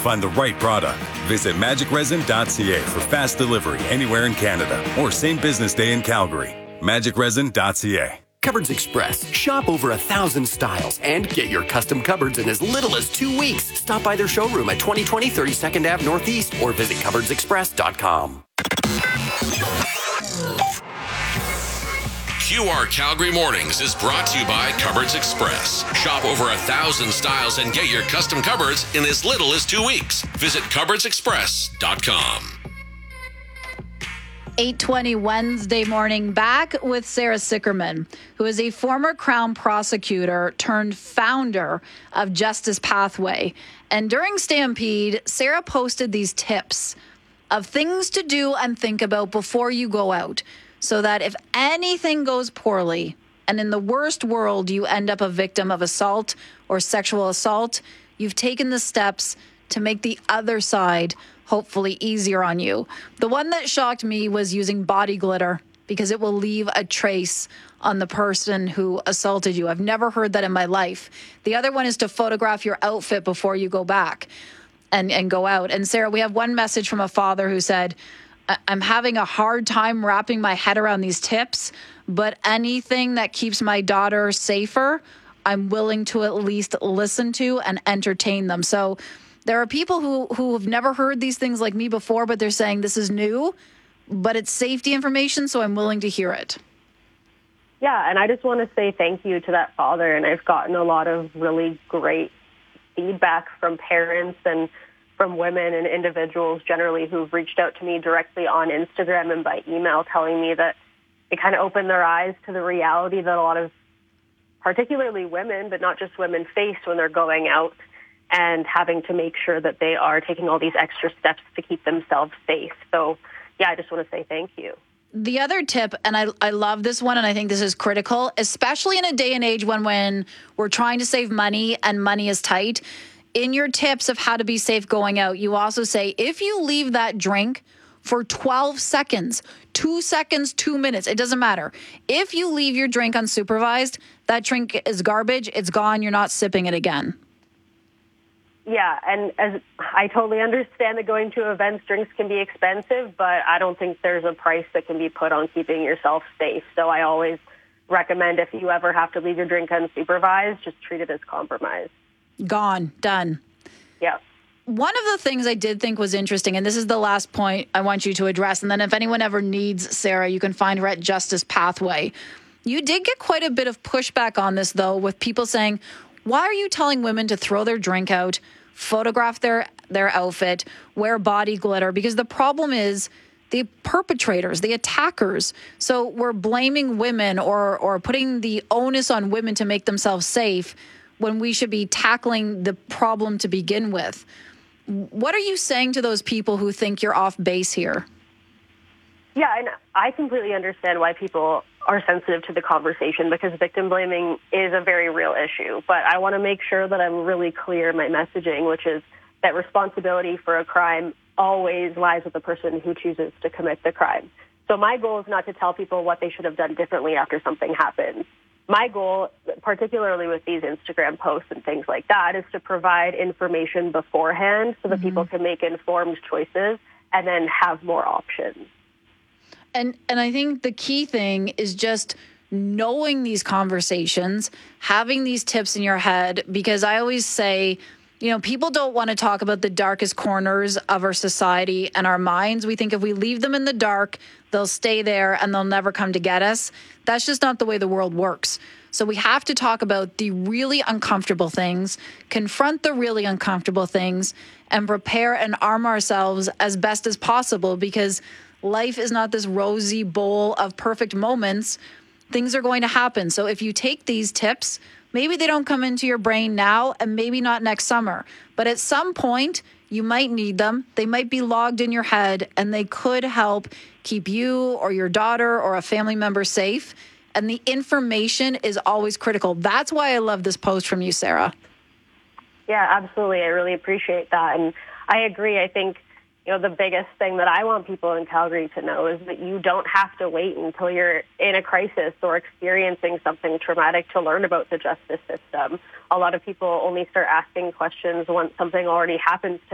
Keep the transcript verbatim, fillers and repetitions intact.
find the right product. Visit magic resin dot c a for fast delivery anywhere in Canada or same business day in Calgary. magic resin dot c a. Cupboards Express. Shop over a thousand styles and get your custom cupboards in as little as two weeks. Stop by their showroom at twenty twenty thirty-second Avenue Northeast or visit cupboards express dot com. Q R Calgary Mornings is brought to you by Cupboards Express. Shop over a thousand styles and get your custom cupboards in as little as two weeks. Visit cupboards express dot com. eight twenty Wednesday morning, back with Sarah Sickerman, who is a former Crown prosecutor turned founder of Justice Pathway. And during Stampede, Sarah posted these tips of things to do and think about before you go out, so that if anything goes poorly, and in the worst world you end up a victim of assault or sexual assault, you've taken the steps to make the other side hopefully easier on you. The one that shocked me was using body glitter, because it will leave a trace on the person who assaulted you. I've never heard that in my life. The other one is to photograph your outfit before you go back and, and go out. And Sarah, we have one message from a father who said, I'm having a hard time wrapping my head around these tips, but anything that keeps my daughter safer, I'm willing to at least listen to and entertain them. So there are people who, who have never heard these things like me before, but they're saying this is new, but it's safety information, so I'm willing to hear it. Yeah, and I just want to say thank you to that father, and I've gotten a lot of really great feedback from parents and from women and individuals generally who've reached out to me directly on Instagram and by email, telling me that it kind of opened their eyes to the reality that a lot of, particularly women, but not just women, face when they're going out and having to make sure that they are taking all these extra steps to keep themselves safe. So, yeah, I just want to say thank you. The other tip, and I, I love this one, and I think this is critical, especially in a day and age when, when we're trying to save money and money is tight. In your tips of how to be safe going out, you also say, if you leave that drink for twelve seconds, two seconds, two minutes, it doesn't matter. If you leave your drink unsupervised, that drink is garbage. It's gone. You're not sipping it again. Yeah, and as I totally understand that going to events, drinks can be expensive, but I don't think there's a price that can be put on keeping yourself safe. So I always recommend if you ever have to leave your drink unsupervised, just treat it as compromise. Gone. Done. Yeah. One of the things I did think was interesting, and this is the last point I want you to address, and then if anyone ever needs Sarah, you can find her at Justice Pathway. You did get quite a bit of pushback on this, though, with people saying, why are you telling women to throw their drink out, photograph their, their outfit, wear body glitter? Because the problem is the perpetrators, the attackers. So we're blaming women or or putting the onus on women to make themselves safe when we should be tackling the problem to begin with. What are you saying to those people who think you're off base here? Yeah, and I completely understand why people are sensitive to the conversation, because victim blaming is a very real issue. But I want to make sure that I'm really clear in my messaging, which is that responsibility for a crime always lies with the person who chooses to commit the crime. So my goal is not to tell people what they should have done differently after something happens. My goal, particularly with these Instagram posts and things like that, is to provide information beforehand so that mm-hmm. people can make informed choices and then have more options. And and I think the key thing is just knowing these conversations, having these tips in your head, because I always say, you know, people don't want to talk about the darkest corners of our society and our minds. We think if we leave them in the dark, they'll stay there and they'll never come to get us. That's just not the way the world works. So we have to talk about the really uncomfortable things, confront the really uncomfortable things, and prepare and arm ourselves as best as possible, because life is not this rosy bowl of perfect moments. Things are going to happen. So if you take these tips, maybe they don't come into your brain now and maybe not next summer, but at some point you might need them. They might be logged in your head and they could help keep you or your daughter or a family member safe. And the information is always critical. That's why I love this post from you, Sarah. Yeah, absolutely. I really appreciate that. And I agree. I think, you know, the biggest thing that I want people in Calgary to know is that you don't have to wait until you're in a crisis or experiencing something traumatic to learn about the justice system. A lot of people only start asking questions once something already happens to